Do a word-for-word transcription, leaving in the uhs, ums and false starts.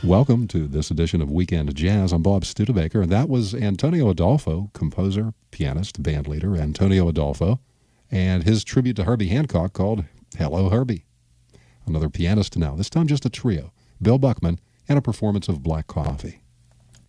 Welcome to this edition of Weekend Jazz. I'm Bob Studebaker, and that was Antonio Adolfo, composer, pianist, band leader, Antonio Adolfo, and his tribute to Herbie Hancock called Hello, Herbie. Another pianist now, this time just a trio, Bill Buckman, and a performance of Black Coffee.